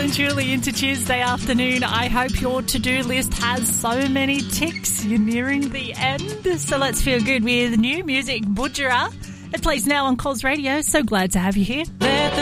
and truly into Tuesday afternoon. I hope your to-do list has so many ticks. You're nearing the end. So let's feel good with new music, Budjera. It plays now on Coles Radio. So glad to have you here. Let